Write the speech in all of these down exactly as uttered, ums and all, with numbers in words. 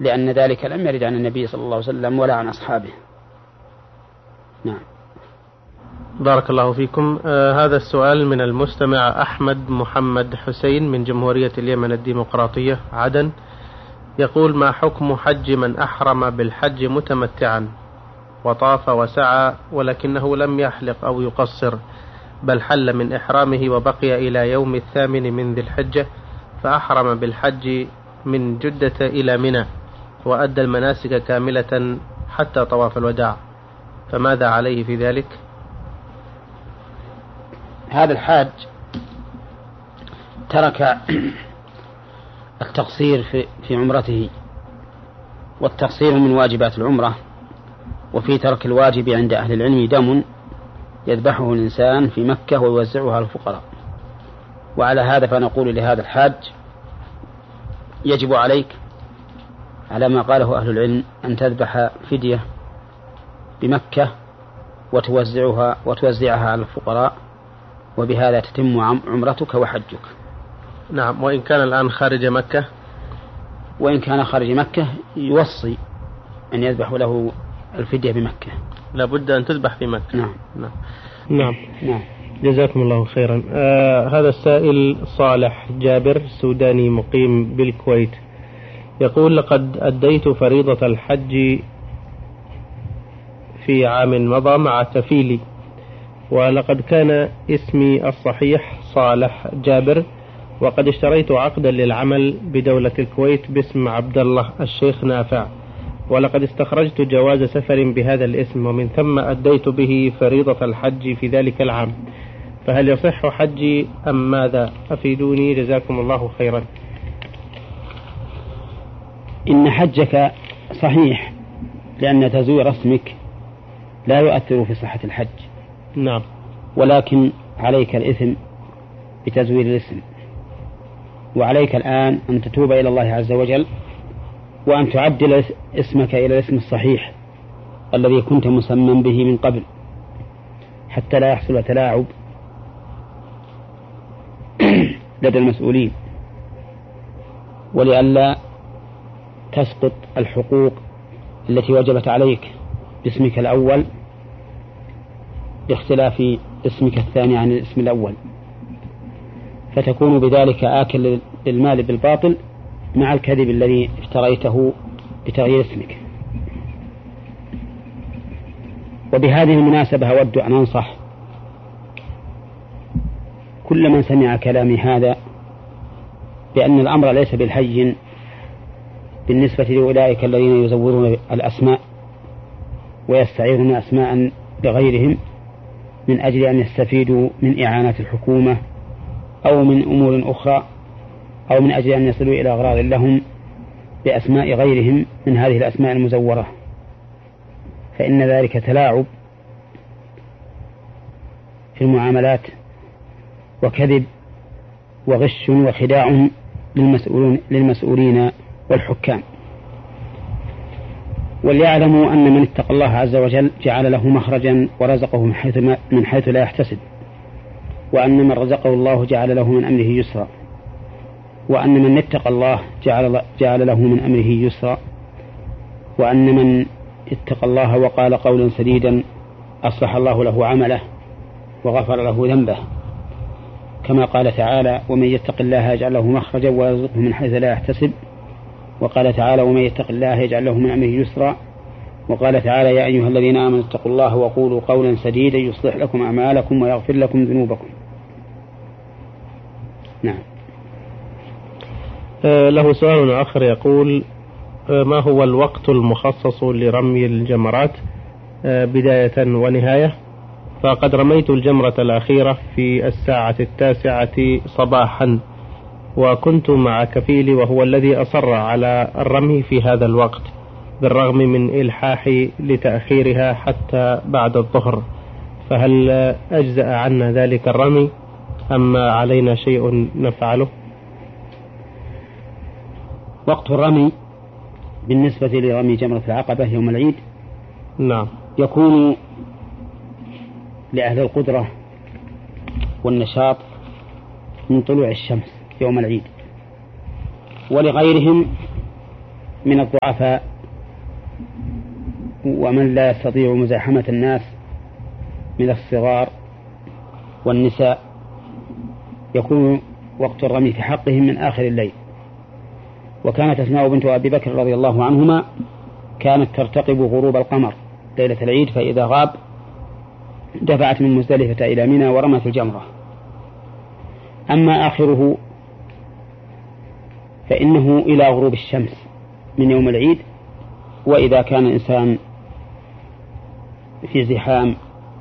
لأن ذلك لم يرد عن النبي صلى الله عليه وسلم ولا عن أصحابه. نعم. بارك الله فيكم. آه هذا السؤال من المستمع أحمد محمد حسين من جمهورية اليمن الديمقراطية عدن، يقول: ما حكم حج من أحرم بالحج متمتعا وطاف وسعى ولكنه لم يحلق أو يقصر، بل حل من إحرامه وبقي إلى يوم الثامن من ذي الحجة، فأحرم بالحج من جدة إلى منى وأدى المناسك كاملة حتى طواف الوداع، فماذا عليه في ذلك؟ هذا الحاج ترك التقصير في, في عمرته، والتقصير من واجبات العمرة، وفي ترك الواجب عند أهل العلم دم يذبحه الإنسان في مكة ويوزعها على الفقراء. وعلى هذا فنقول لهذا الحاج: يجب عليك على ما قاله أهل العلم أن تذبح فدية بمكة وتوزعها وتوزعها على الفقراء، وبهذا تتم عمرتك وحجك. نعم. وإن كان الآن خارج مكة، وإن كان خارج مكة يوصي أن يذبح له الفدية بمكة، لابد أن تذبح في مكة. نعم. نعم. نعم. نعم. جزاكم الله خيرا. آه هذا السائل صالح جابر سوداني مقيم بالكويت، يقول: لقد أديت فريضة الحج في عام مضى مع كفيلي، ولقد كان اسمي الصحيح صالح جابر، وقد اشتريت عقدا للعمل بدولة الكويت باسم عبد الله الشيخ نافع، ولقد استخرجت جواز سفر بهذا الاسم، ومن ثم أديت به فريضة الحج في ذلك العام، فهل يصح حجي أم ماذا؟ أفيدوني جزاكم الله خيرا. إن حجك صحيح، لأن تزوير اسمك لا يؤثر في صحة الحج. نعم. ولكن عليك الإثم بتزوير الاسم، وعليك الآن أن تتوب إلى الله عز وجل وأن تعدل اسمك إلى الاسم الصحيح الذي كنت مسمى به من قبل، حتى لا يحصل تلاعب لدى المسؤولين، ولئلا تسقط الحقوق التي وجبت عليك باسمك الأول باختلاف اسمك الثاني عن الاسم الأول، فتكون بذلك آكل للمال بالباطل مع الكذب الذي اشتريته بتغيير اسمك. وبهذه المناسبة أود أن أنصح كل من سمع كلامي هذا بأن الأمر ليس بالهين بالنسبة لأولئك الذين يزورون الأسماء ويستعيرون أسماء لغيرهم من أجل أن يستفيدوا من إعانة الحكومة أو من أمور أخرى، أو من أجل أن يصلوا إلى أغراض لهم بأسماء غيرهم من هذه الأسماء المزورة، فإن ذلك تلاعب في المعاملات وكذب وغش وخداع للمسؤولين, للمسؤولين والحكام. وليعلموا أن من اتقى الله عز وجل جعل له مخرجا ورزقه من حيث, من حيث لا يحتسب، وأن من رزقه الله جعل له من أمره يسرا، وأن من اتقى الله جعل, جعل له من أمره يسرا، وأن من اتقى الله وقال قولا سديدا أصلح الله له عمله وغفر له ذنبه، كما قال تعالى: ومن يتق الله يجعل له مخرجا ويرزقه من حيث لا يحتسب. وقال تعالى: ومن يتق الله يجعل له من أمره يسرا. وقال تعالى: يا أيها الذين آمنوا اتقوا الله وقولوا قولا سديدا يصلح لكم أعمالكم ويغفر لكم ذنوبكم. نعم. آه له سؤال آخر يقول: آه ما هو الوقت المخصص لرمي الجمرات آه بداية ونهاية؟ فقد رميت الجمرة الأخيرة في الساعة التاسعة صباحا، وكنت مع كفيلي وهو الذي أصر على الرمي في هذا الوقت بالرغم من إلحاحي لتأخيرها حتى بعد الظهر، فهل أجزأ عنا ذلك الرمي أم علينا شيء نفعله؟ وقت الرمي بالنسبة لرمي جمرة العقبة يوم العيد نعم يكون لأهل القدرة والنشاط من طلوع الشمس يوم العيد، ولغيرهم من الضعفاء ومن لا يستطيع مزاحمة الناس من الصغار والنساء يكون وقت الرمي في حقهم من آخر الليل. وكانت أسماء بنت أبي بكر رضي الله عنهما كانت ترتقب غروب القمر ليلة العيد، فإذا غاب دفعت من مزدلفة إلى منى ورمت الجمرة. أما آخره فإنه إلى غروب الشمس من يوم العيد، وإذا كان الإنسان في زحام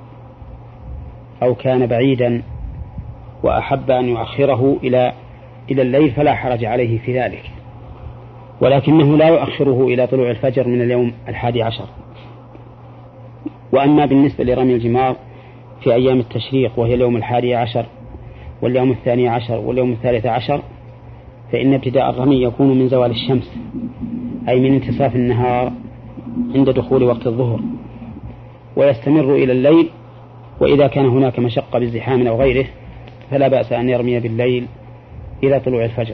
أو كان بعيدا وأحب أن يؤخره إلى إلى الليل فلا حرج عليه في ذلك، ولكنه لا يؤخره إلى طلوع الفجر من اليوم الحادي عشر. وأما بالنسبة لرمي الجمار في أيام التشريق وهي اليوم الحادي عشر واليوم الثاني عشر واليوم الثالث عشر، فإن ابتداء الرمي يكون من زوال الشمس، أي من انتصاف النهار عند دخول وقت الظهر، ويستمر إلى الليل. وإذا كان هناك مشقة بالزحام أو غيره فلا بأس أن يرمي بالليل إلى طلوع الفجر.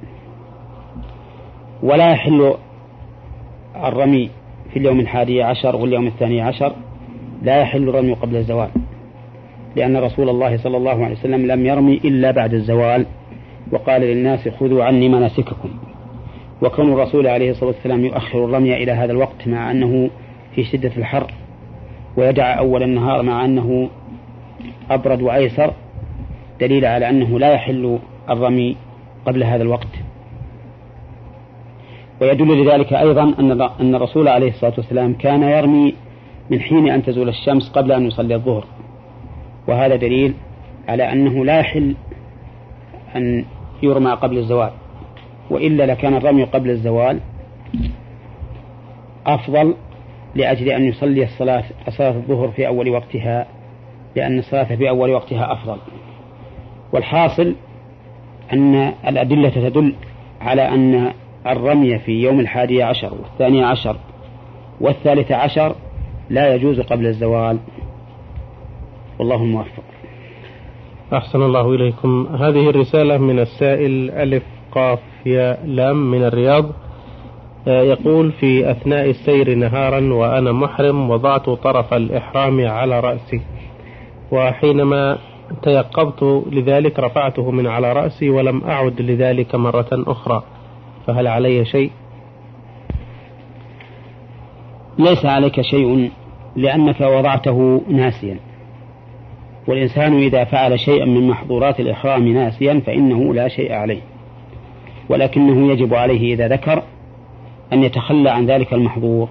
ولا يحل الرمي في اليوم الحادي عشر واليوم الثاني عشر، لا يحل الرمي قبل الزوال، لأن رسول الله صلى الله عليه وسلم لم يرمي إلا بعد الزوال، وقال للناس خذوا عني مناسككم. وكون الرسول عليه الصلاة والسلام يؤخر الرمي إلى هذا الوقت مع أنه في شدة الحر، ويدع أول النهار مع أنه أبرد وأيسر، دليل على أنه لا يحل الرمي قبل هذا الوقت. ويدل لذلك أيضا أن الرسول عليه الصلاة والسلام كان يرمي من حين أن تزول الشمس قبل أن يصلي الظهر، وهذا دليل على أنه لا يحل أن يرمى قبل الزوال، وإلا لكان الرمي قبل الزوال أفضل لأجل أن يصلي الصلاة صلاة الظهر في أول وقتها، لأن الصلاة في أول وقتها أفضل. والحاصل أن الأدلة تدل على أن الرمي في يوم الحادي عشر والثاني عشر والثالث عشر لا يجوز قبل الزوال، والله الموفق. أحسن الله إليكم. هذه الرسالة من السائل ألف قاف يا لام من الرياض، يقول: في أثناء السير نهارا وأنا محرم وضعت طرف الإحرام على رأسي، وحينما تيقظت لذلك رفعته من على رأسي ولم أعد لذلك مرة أخرى، فهل علي شيء؟ ليس عليك شيء، لأنك وضعته ناسيا، والإنسان إذا فعل شيئا من محظورات الإحرام ناسيا فإنه لا شيء عليه، ولكنه يجب عليه إذا ذكر أن يتخلى عن ذلك المحظور.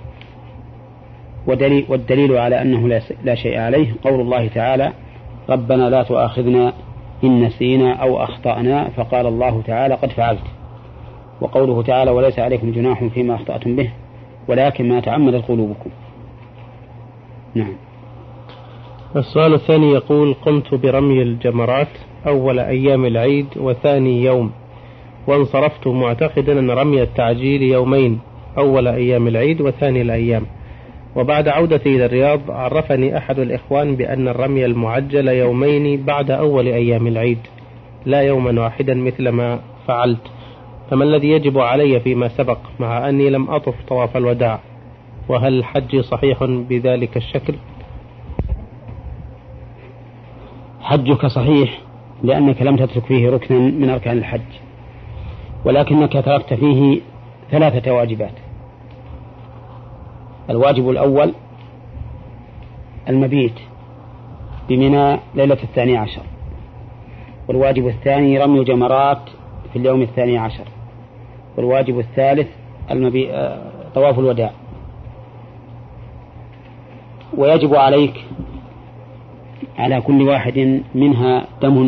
ودليل والدليل على أنه لا شيء عليه قول الله تعالى: ربنا لا تؤاخذنا إن نسينا أو أخطأنا، فقال الله تعالى: قد فعلت. وقوله تعالى: وليس عليكم جناح فيما أخطأتم به ولكن ما تعمدت قلوبكم. نعم. السؤال الثاني يقول: قمت برمي الجمرات أول أيام العيد وثاني يوم، وانصرفت معتقدا أن رمي التعجيل يومين، أول أيام العيد وثاني الأيام، وبعد عودتي إلى الرياض عرفني أحد الإخوان بأن الرمي المعجل يومين بعد أول أيام العيد لا يوما واحدا مثل ما فعلت، فما الذي يجب علي فيما سبق مع أني لم أطف طواف الوداع؟ وهل حجي صحيح بذلك الشكل؟ حجك صحيح لأنك لم تترك فيه ركنا من أركان الحج، ولكنك تركت فيه ثلاثة واجبات. الواجب الأول المبيت بمنى ليلة الثاني عشر، والواجب الثاني رمي الجمرات في اليوم الثاني عشر، والواجب الثالث المبي... طواف الوداع. ويجب عليك على كل واحد منها دم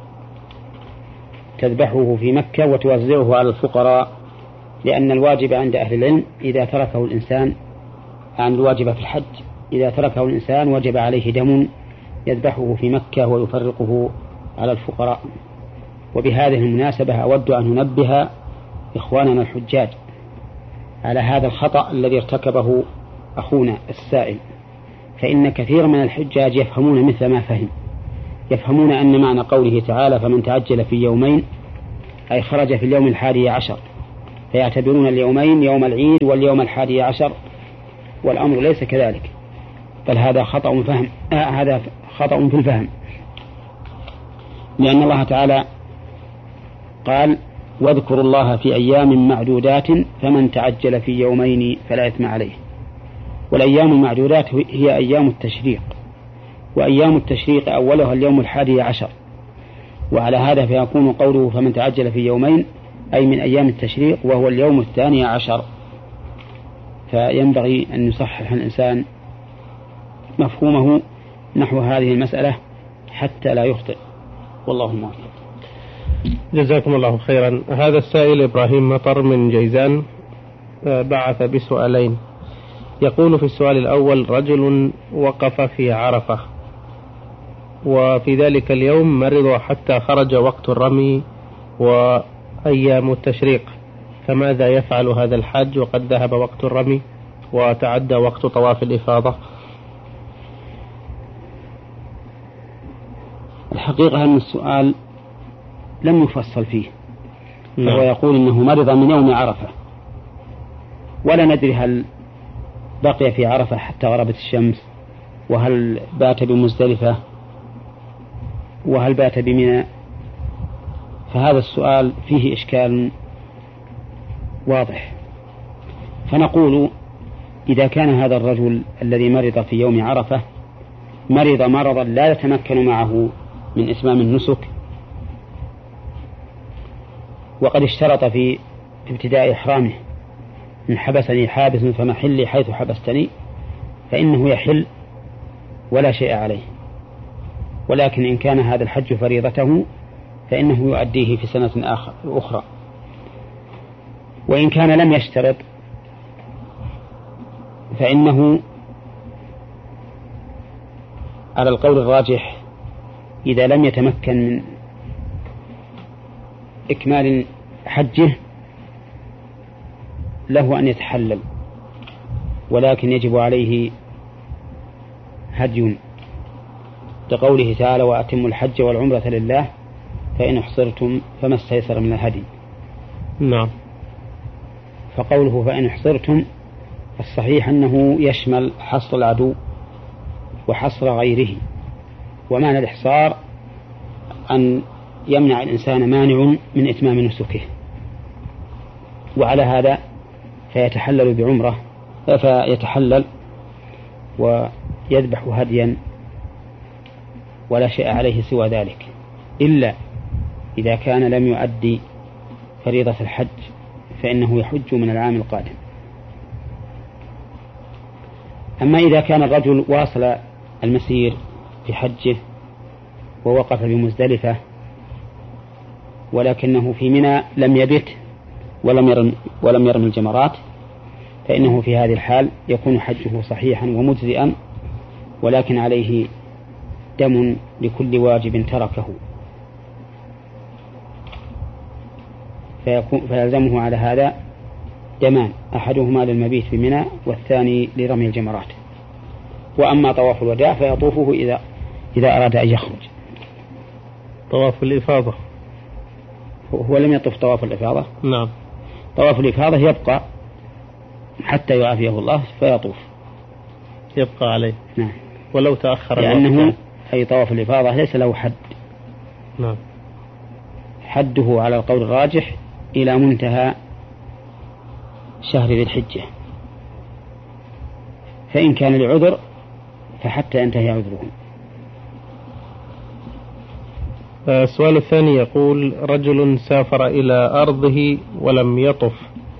تذبحه في مكة وتوزعه على الفقراء، لأن الواجب عند أهل العلم إذا تركه الإنسان عن الواجب في الحج إذا تركه الإنسان وجب عليه دم يذبحه في مكة ويفرقه على الفقراء. وبهذه المناسبة أود أن ننبه إخواننا الحجاج على هذا الخطأ الذي ارتكبه أخونا السائل، فإن كثير من الحجاج يفهمون مثل ما فهم، يفهمون أن معنى قوله تعالى: فمن تعجل في يومين أي خرج في اليوم الحادي عشر فيعتبرون اليومين يوم العيد واليوم الحادي عشر، والأمر ليس كذلك، بل هذا خطأ فهم آه هذا خطأ في الفهم، لأن الله تعالى قال واذكروا الله في أيام معدودات فمن تعجل في يومين فلا إثم عليه. والأيام المعدودات هي أيام التشريق، وأيام التشريق أولها اليوم الحادي عشر، وعلى هذا فيكون قوله فمن تعجل في يومين أي من أيام التشريق وهو اليوم الثاني عشر. فينبغي أن يصحح الإنسان مفهومه نحو هذه المسألة حتى لا يخطئ، والله موفق. جزاكم الله خيرا. هذا السائل إبراهيم مطر من جيزان بعث بسؤالين. يقول في السؤال الأول: رجل وقف في عرفة وفي ذلك اليوم مرض حتى خرج وقت الرمي وأيام التشريق، فماذا يفعل هذا الحاج وقد ذهب وقت الرمي وتعدى وقت طواف الإفاضة؟ الحقيقة أن السؤال لم يفصل فيه، فهو يقول إنه مرض من يوم عرفة، ولا ندري هل بقي في عرفة حتى غربت الشمس، وهل بات بمزدلفة، وهل بات بمنى. فهذا السؤال فيه إشكال واضح. فنقول إذا كان هذا الرجل الذي مرض في يوم عرفة مرض مرضا لا يتمكن معه من إتمام النسك، وقد اشترط في ابتداء إحرامه إن حبسني حابس فمحلي حيث حبستني، فإنه يحل ولا شيء عليه. ولكن إن كان هذا الحج فريضته فإنه يؤديه في سنة آخر أخرى. وإن كان لم يشترط فإنه على القول الراجح إذا لم يتمكن من إكمال حجه له أن يتحلل، ولكن يجب عليه هدي، لقوله تعالى: وأتموا الحج والعمرة لله فإن احصرتم فما استيسر من الهدي. نعم. فقوله فإن احصرتم الصحيح أنه يشمل حصر العدو وحصر غيره، ومعنى الإحصار أن يمنع الإنسان مانع من إتمام نسكه، وعلى هذا فيتحلل بعمرة فيتحلل ويذبح هديا ولا شيء عليه سوى ذلك، إلا إذا كان لم يؤدي فريضة الحج فإنه يحج من العام القادم. أما إذا كان الرجل واصل المسير في حجه ووقف بمزدلفة ولكنه في منى لم يبت ولم يرم, ولم يرم الجمرات، فإنه في هذه الحال يكون حجه صحيحا ومجزئا، ولكن عليه دم لكل واجب تركه، فيلزمه على هذا دمان، أحدهما للمبيت بمنى والثاني لرمي الجمرات. وأما طواف الوداع فيطوفه إذا إذا أراد أن يخرج. طواف الإفاضة هو لم يطوف طواف الإفاضة. نعم. طواف الإفاضة يبقى حتى يعافيه الله فيطوف، يبقى عليه. نعم. ولو تأخر لأنه أي طواف الإفاضة ليس له حد. نعم. حده على القول الراجح إلى منتهى شهر ذي الحجة، فإن كان لعذر فحتى ينتهي عذره. السؤال الثاني يقول: رجل سافر إلى أرضه ولم يطف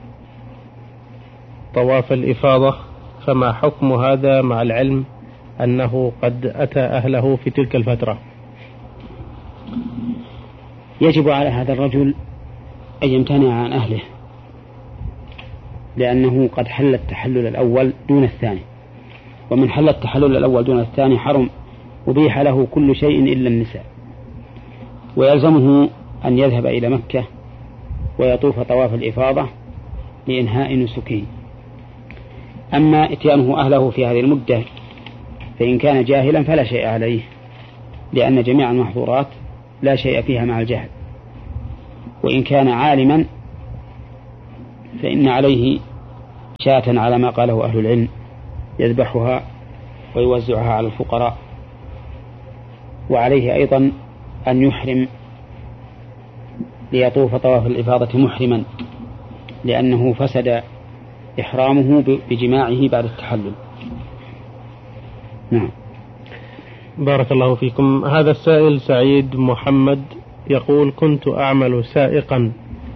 طواف الإفاضة، فما حكم هذا مع العلم أنه قد أتى أهله في تلك الفترة؟ يجب على هذا الرجل أن يمتنع عن أهله، لأنه قد حل التحلل الأول دون الثاني، ومن حل التحلل الأول دون الثاني حرم أبيح له كل شيء إلا النساء، ويلزمه أن يذهب إلى مكة ويطوف طواف الإفاضة لإنهاء نسكه. أما إتيانه أهله في هذه المدة فإن كان جاهلا فلا شيء عليه، لأن جميع المحظورات لا شيء فيها مع الجهل. وإن كان عالما فإن عليه شاة على ما قاله أهل العلم يذبحها ويوزعها على الفقراء. وعليه أيضا أن يحرم ليطوف طواف الإفاضة محرما، لأنه فسد إحرامه بجماعه بعد التحلل. نعم. بارك الله فيكم. هذا السائل سعيد محمد يقول: كنت أعمل سائقا،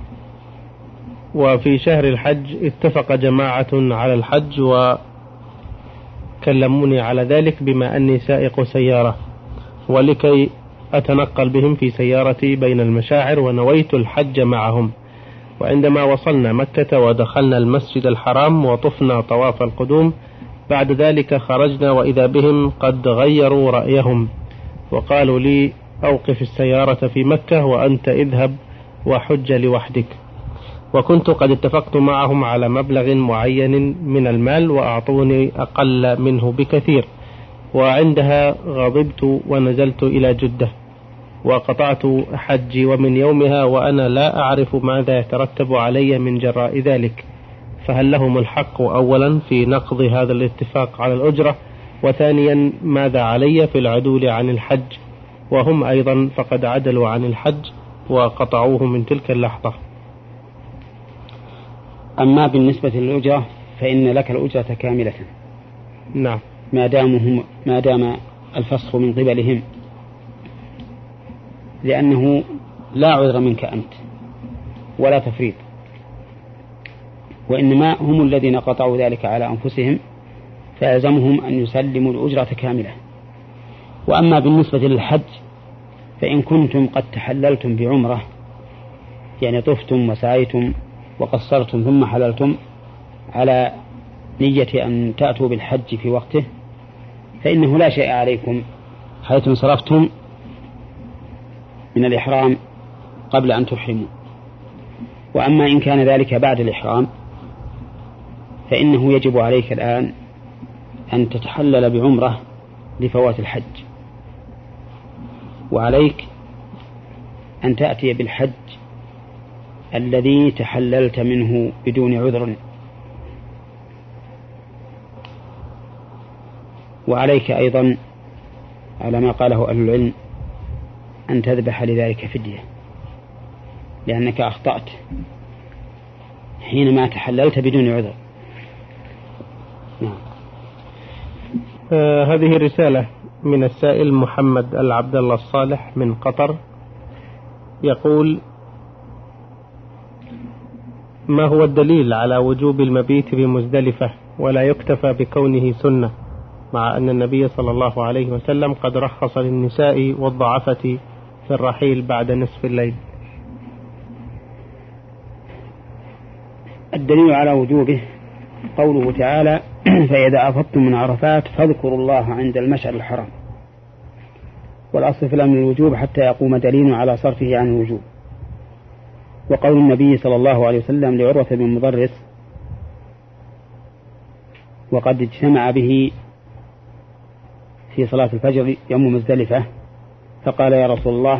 وفي شهر الحج اتفق جماعة على الحج وكلموني على ذلك بما أني سائق سيارة، ولكي أتنقل بهم في سيارتي بين المشاعر، ونويت الحج معهم. وعندما وصلنا مكة ودخلنا المسجد الحرام وطفنا طواف القدوم، بعد ذلك خرجنا وإذا بهم قد غيروا رأيهم وقالوا لي: أوقف السيارة في مكة وأنت اذهب وحج لوحدك. وكنت قد اتفقت معهم على مبلغ معين من المال وأعطوني أقل منه بكثير، وعندها غضبت ونزلت إلى جدة وقطعت حجي، ومن يومها وأنا لا أعرف ماذا يترتب علي من جراء ذلك. فهل لهم الحق أولا في نقض هذا الاتفاق على الأجرة؟ وثانيا ماذا علي في العدول عن الحج؟ وهم أيضا فقد عدلوا عن الحج وقطعوه من تلك اللحظة. أما بالنسبة للأجرة فإن لك الأجرة كاملة. نعم. ما دامهم ما دام الفسخ من قبلهم، لأنه لا عذر منك أنت ولا تفريط، وإنما هم الذين قطعوا ذلك على أنفسهم، فيلزمهم أن يسلموا الأجرة كاملة. وأما بالنسبة للحج فإن كنتم قد تحللتم بعمرة، يعني طفتم وسعيتم وقصرتم ثم حللتم على نية أن تأتوا بالحج في وقته، فإنه لا شيء عليكم حيث انصرفتم من الإحرام قبل أن تحرموا. وأما إن كان ذلك بعد الإحرام فإنه يجب عليك الآن أن تتحلل بعمرة لفوات الحج، وعليك أن تأتي بالحج الذي تحللت منه بدون عذر. وعليك أيضا على ما قاله أهل العلم أن تذبح لذلك فدية، لأنك أخطأت حينما تحللت بدون عذر. نعم. آه هذه رسالة من السائل محمد العبد الله الصالح من قطر، يقول: ما هو الدليل على وجوب المبيت بمزدلفة ولا يكتفى بكونه سنة، مع أن النبي صلى الله عليه وسلم قد رخص للنساء والضعفة في الرحيل بعد نصف الليل؟ الدليل على وجوبه قوله تعالى: فإذا أفضتم من عرفات فاذكروا الله عند المشعر الحرام. والأصل في الأمر الوجوب حتى يقوم دليل على صرفه عن الوجوب. وقول النبي صلى الله عليه وسلم لعروة بن مضرس وقد اجتمع به في صلاة الفجر يوم مزدلفة، فقال: يا رسول الله،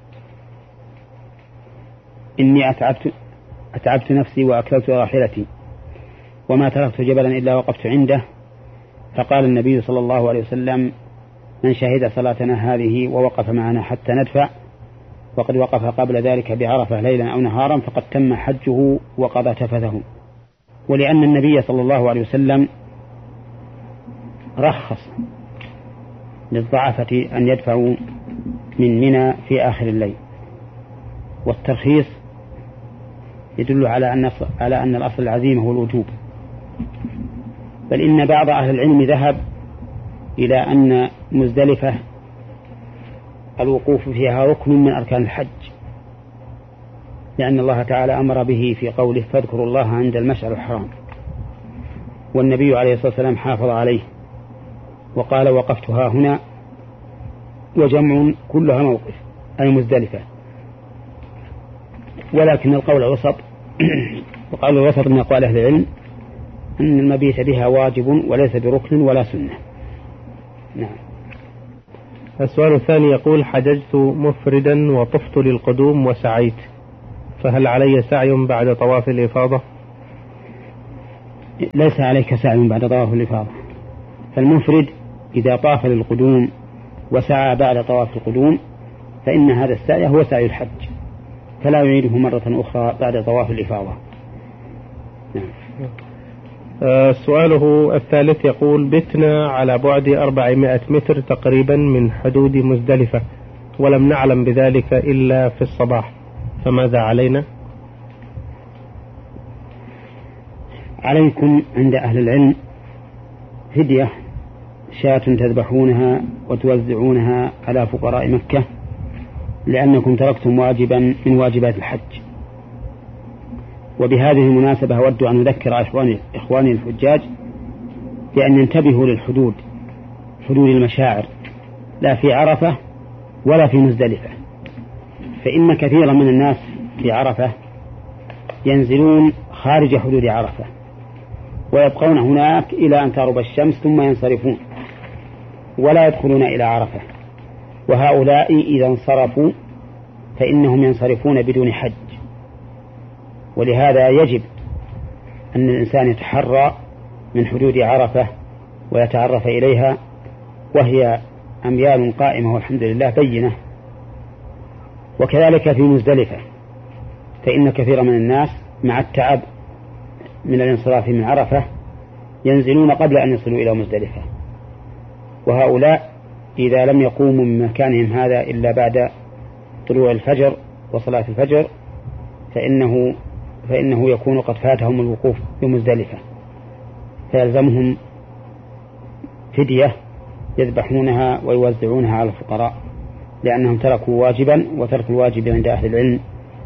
إني أتعبت, أتعبت نفسي وأكلت راحلتي وما تركت جبلا إلا وقفت عنده. فقال النبي صلى الله عليه وسلم: من شهد صلاتنا هذه ووقف معنا حتى ندفع وقد وقف قبل ذلك بعرفة ليلا أو نهارا فقد تم حجه وقضى تفثه. ولأن النبي صلى الله عليه وسلم رخص للضعفة أن يدفعوا من منى في آخر الليل، والترخيص يدل على أن على أن الأصل العزيمة هو الوجوب. بل إن بعض أهل العلم ذهب إلى أن مزدلفة الوقوف فيها ركن من أركان الحج، لأن الله تعالى أمر به في قوله: فاذكروا الله عند المشعر الحرام، والنبي عليه الصلاة والسلام حافظ عليه وقال: وقفتها هنا، وجمع كلها موقف أي مزدلفة. ولكن القول الوسط وقال الوسط من أقوال أهل العلم أن المبيت بها واجب وليس بركن ولا سنة. نعم. السؤال الثاني يقول: حججت مفردا وطفت للقدوم وسعيت، فهل علي سعي بعد طواف الإفاضة؟ ليس عليك سعي بعد طواف الإفاضة. فالمفرد إذا طاف للقدوم وسعى بعد طواف القدوم فإن هذا السعي هو سعي الحج، فلا يعيده مرة أخرى بعد طواف الإفاضة. آه سؤاله الثالث يقول: بتنا على بعد أربعمائة متر تقريبا من حدود مزدلفة، ولم نعلم بذلك إلا في الصباح، فماذا علينا؟ عليكم عند أهل العلم فدية، شاة تذبحونها وتوزعونها على فقراء مكة، لأنكم تركتم واجبا من واجبات الحج. وبهذه المناسبة أود أن أذكر إخواني, إخواني الحجاج بأن ينتبهوا للحدود، حدود المشاعر، لا في عرفة ولا في مزدلفة، فإن كثيرا من الناس في عرفة ينزلون خارج حدود عرفة ويبقون هناك إلى أن تغرب الشمس ثم ينصرفون ولا يدخلون إلى عرفة، وهؤلاء إذا انصرفوا فإنهم ينصرفون بدون حج. ولهذا يجب أن الإنسان يتحرى من حدود عرفة ويتعرف إليها، وهي أميال قائمة والحمد لله بينة. وكذلك في مزدلفة، فإن كثير من الناس مع التعب من الانصراف من عرفة ينزلون قبل أن يصلوا إلى مزدلفة، وهؤلاء إذا لم يقوموا من مكانهم هذا إلا بعد طلوع الفجر وصلاة الفجر فإنه, فإنه يكون قد فاتهم الوقوف بمزدلفة، فيلزمهم فدية يذبحونها ويوزعونها على الفقراء، لأنهم تركوا واجبا، وترك الواجب عند أهل العلم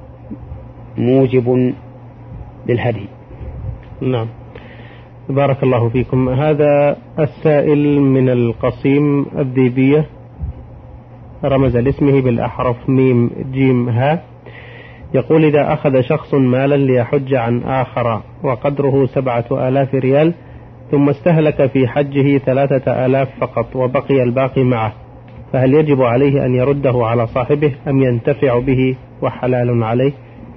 موجب للهدي. نعم، بارك الله فيكم. هذا السائل من القصيم الذيبية رمز لاسمه بالأحرف ميم جيم ها، يقول: إذا أخذ شخص مالا ليحج عن آخر وقدره سبعة آلاف ريال، ثم استهلك في حجه ثلاثة آلاف فقط وبقي الباقي معه، فهل يجب عليه أن يرده على صاحبه أم ينتفع به وحلال عليه؟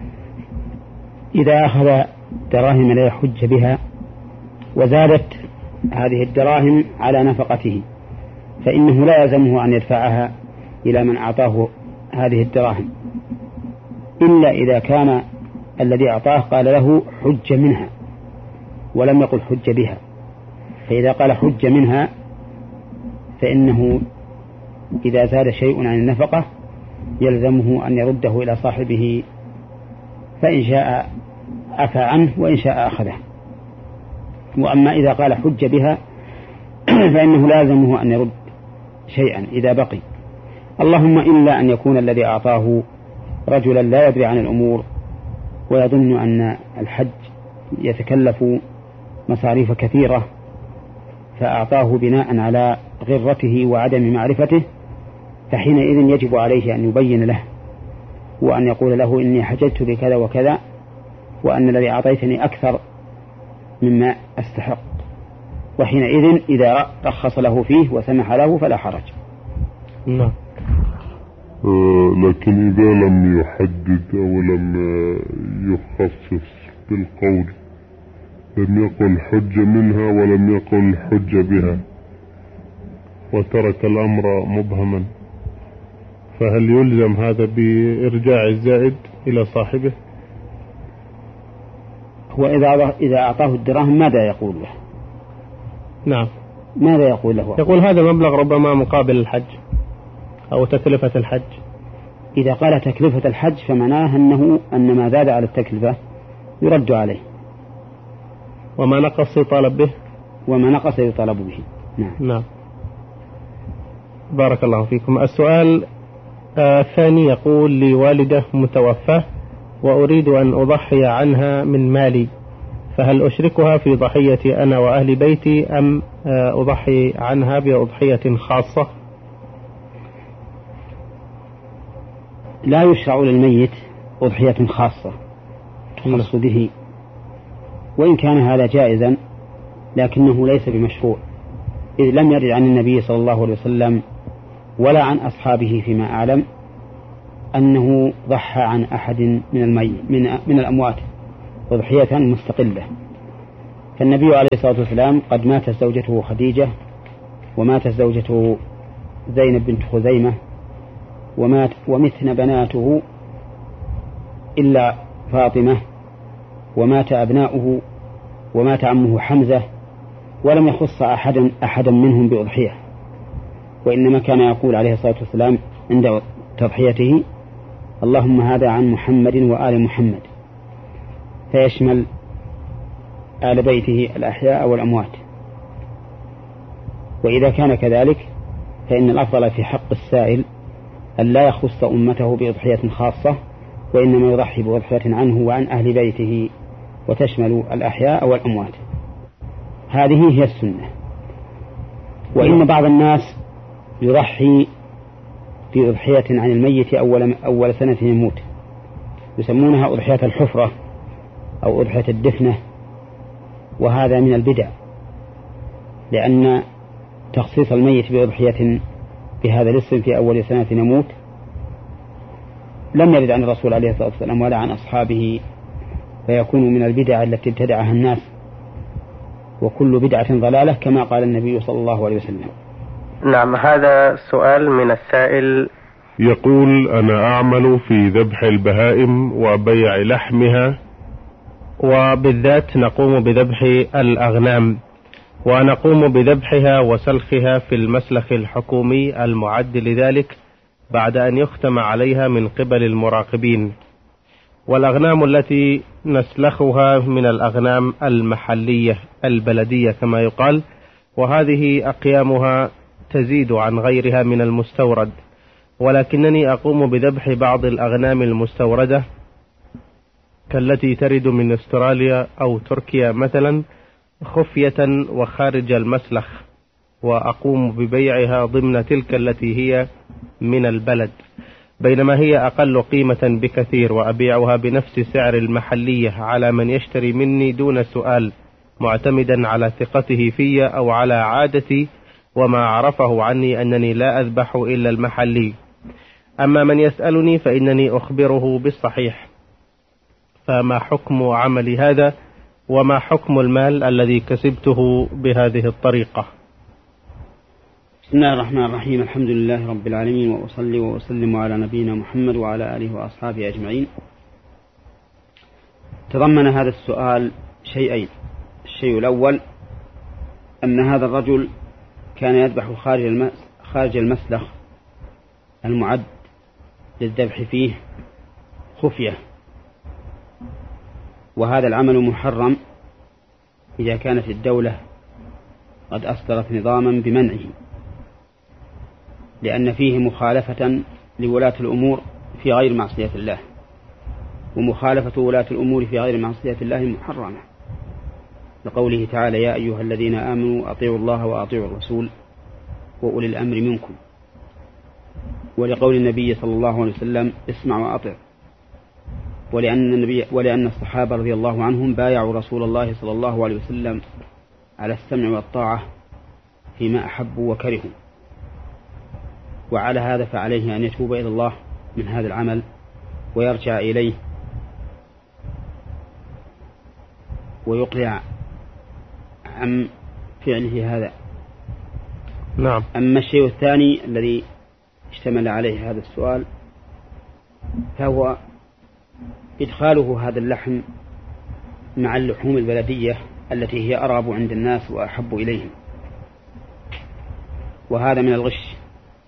إذا أخذ دراهم لا يحج بها وزادت هذه الدراهم على نفقته فإنه لا يلزمه أن يدفعها إلى من أعطاه هذه الدراهم، إلا إذا كان الذي أعطاه قال له حج منها ولم يقل حج بها. فإذا قال حج منها فإنه إذا زاد شيء عن النفقة يلزمه أن يرده إلى صاحبه، فإن شاء عفى عنه وإن شاء أخذه. وأما إذا قال حج بها فإنه لازمه أن يرد شيئا إذا بقي، اللهم إلا أن يكون الذي أعطاه رجلا لا يدري عن الأمور ويظن أن الحج يتكلف مصاريف كثيرة فأعطاه بناء على غرته وعدم معرفته، فحينئذ يجب عليه أن يبين له وأن يقول له إني حججت بكذا وكذا، وأن الذي أعطيتني أكثر مما أستحق، وحينئذ إذا رخص له فيه وسمح له فلا حرج. نعم. آه لكن إذا لم يحدد أو لم يخصص بالقول، لم يقل حج منها ولم يقل حج بها وترك الأمر مبهما، فهل يلزم هذا بإرجاع الزائد إلى صاحبه؟ هو إذا إذا أعطاه الدراهم ماذا يقول له؟ نعم، ماذا يقول له؟ يقول هذا مبلغ ربما مقابل الحج أو تكلفة الحج. إذا قال تكلفة الحج فمعناه أنه أن ما زاد على التكلفة يرد عليه، وما نقص يطالب به، وما نقص يطالب به. نعم. نعم، بارك الله فيكم. السؤال الثاني يقول: لي والدة متوفاة وأريد أن أضحي عنها من مالي، فهل أشركها في ضحيتي أنا وأهل بيتي أم أضحي عنها بأضحية خاصة؟ لا يشرع للميت أضحية خاصة تخص به، وإن كان هذا جائزا لكنه ليس بمشروع، إذ لم يرد عن النبي صلى الله عليه وسلم ولا عن أصحابه فيما أعلم أنه ضحى عن أحد من المي من, من الأموات أضحية مستقلة، فالنبي عليه الصلاة والسلام قد ماتت زوجته خديجة، وماتت زوجته زينب بنت خزيمة، ومات ومثن بناته إلا فاطمة، ومات أبناؤه، ومات عمه حمزة، ولم يخص أحدا أحدا منهم بأضحية، وإنما كان يقول عليه الصلاة والسلام عند تضحيته: اللهم هذا عن محمد وآل محمد، فيشمل آل بيته الأحياء والأموات. وإذا كان كذلك فإن الأفضل في حق السائل أن لا يخص أمته بأضحية خاصة، وإنما يضحي بأضحية عنه وعن أهل بيته وتشمل الأحياء والأموات. هذه هي السنة. وإن بعض الناس يضحي بأضحية عن الميت أول, أول سنة يموت، يسمونها أضحية الحفرة أو أضحية الدفنة، وهذا من البدع، لأن تخصيص الميت بأضحية بهذا الاسم في أول سنة يموت لم يرد عن الرسول عليه الصلاة والسلام ولا عن أصحابه، فيكون من البدع التي ابتدعها الناس، وكل بدعة ضلالة كما قال النبي صلى الله عليه وسلم. نعم، هذا سؤال من السائل يقول: أنا أعمل في ذبح البهائم وبيع لحمها، وبالذات نقوم بذبح الأغنام، ونقوم بذبحها وسلخها في المسلخ الحكومي المعد لذلك بعد أن يختم عليها من قبل المراقبين. والأغنام التي نسلخها من الأغنام المحلية البلدية كما يقال، وهذه أقيامها تزيد عن غيرها من المستورد، ولكنني أقوم بذبح بعض الأغنام المستوردة كالتي ترد من استراليا أو تركيا مثلا خفية وخارج المسلخ، وأقوم ببيعها ضمن تلك التي هي من البلد، بينما هي أقل قيمة بكثير، وأبيعها بنفس سعر المحلية على من يشتري مني دون سؤال، معتمدا على ثقته في أو على عادتي وما عرفه عني أنني لا أذبح إلا المحلي. أما من يسألني فإنني أخبره بالصحيح. فما حكم عملي هذا، وما حكم المال الذي كسبته بهذه الطريقة؟ بسم الله الرحمن الرحيم. الحمد لله رب العالمين، وأصلي وأسلم على نبينا محمد وعلى آله وأصحابه أجمعين. تضمن هذا السؤال شيئين: الشيء الأول أن هذا الرجل كان يذبح خارج المسلخ المعد للذبح فيه خفية، وهذا العمل محرم إذا كانت الدولة قد أصدرت نظاما بمنعه، لأن فيه مخالفة لولاة الأمور في غير معصية الله، ومخالفة ولاة الأمور في غير معصية الله محرمة، لقوله تعالى: يا أيها الذين آمنوا أطيعوا الله وأطيعوا الرسول وأولي الأمر منكم، ولقول النبي صلى الله عليه وسلم: اسمع وأطع، ولأن, النبي ولأن الصحابة رضي الله عنهم بايعوا رسول الله صلى الله عليه وسلم على السمع والطاعة فيما أحبوا وكرهوا. وعلى هذا فعليه أن يتوب إلى الله من هذا العمل ويرجع إليه ويقلع عن فعله هذا. نعم. أما الشيء الثاني الذي اشتمل عليه هذا السؤال فهو إدخاله هذا اللحم مع اللحوم البلدية التي هي أرغب عند الناس وأحب إليهم، وهذا من الغش،